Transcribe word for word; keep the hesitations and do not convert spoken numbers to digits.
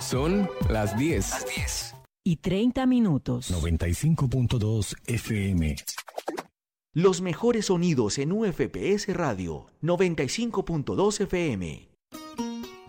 Son las diez. Las diez. Y treinta minutos. noventa y cinco punto dos F M. Los mejores sonidos en U F P S Radio, noventa y cinco punto dos F M.